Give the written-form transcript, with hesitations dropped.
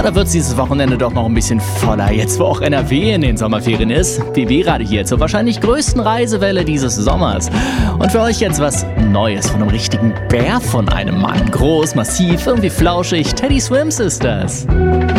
Oder wird dieses Wochenende doch noch ein bisschen voller, jetzt wo auch NRW in den Sommerferien ist? Wie wir gerade hier zur wahrscheinlich größten Reisewelle dieses Sommers. Und für euch jetzt was Neues von einem richtigen Bär von einem Mann. Groß, massiv, irgendwie flauschig. Teddy Swims ist das.